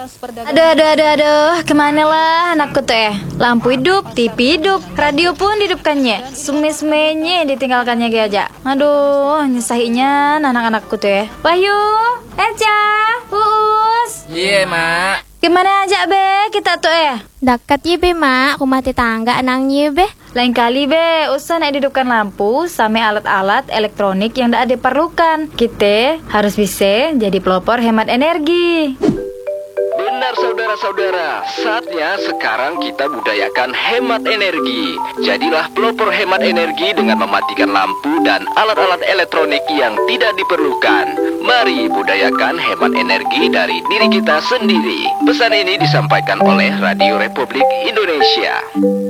Aduh, kemana lah anakku tuh Lampu hidup, TV hidup, radio pun dihidupkannya. Sume-sumenya ditinggalkannya aja. Aduh, nyesahinya anak-anakku tuh Wahyu, Eca, Uus. Iya, Mak. Gimana aja be kita tuh Dekat ye be mak, rumah tetangga anaknya be. Lain kali be, usah nak hidupkan lampu sama alat-alat elektronik yang tak diperlukan. Kita harus bisa jadi pelopor hemat energi. Benar saudara-saudara, saatnya sekarang kita budayakan hemat energi. Jadilah pelopor hemat energi dengan mematikan lampu dan alat-alat elektronik yang tidak diperlukan. Mari budayakan hemat energi dari diri kita sendiri. Pesan ini disampaikan oleh Radio Republik Indonesia.